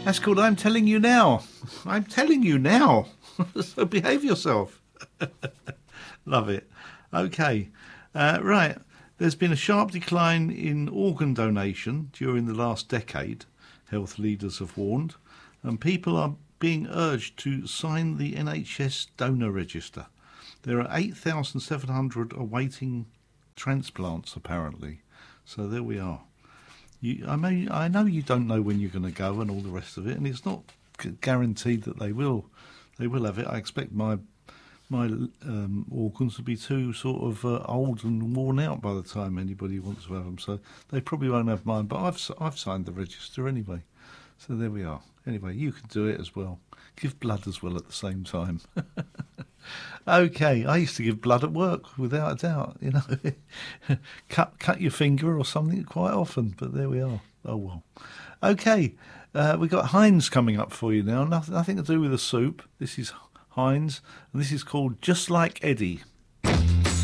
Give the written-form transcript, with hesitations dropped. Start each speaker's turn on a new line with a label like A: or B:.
A: That's called I'm Telling You Now. I'm telling you now. So behave yourself. Love it. Okay. Right. There's been a sharp decline in organ donation during the last decade, health leaders have warned, and people are being urged to sign the NHS donor register. There are 8,700 awaiting transplants, apparently. So there we are. I know you don't know when you're going to go and all the rest of it, and it's not guaranteed that they will have it. I expect my organs to be too sort of old and worn out by the time anybody wants to have them, so they probably won't have mine. But I've signed the register anyway, so there we are. Anyway, you can do it as well. Give blood as well at the same time. Okay, I used to give blood at work without a doubt. You know, cut your finger or something quite often. But there we are. Oh well. Okay, we got Heinz coming up for you now. Nothing to do with the soup. This is Heinz, and this is called Just Like Eddie.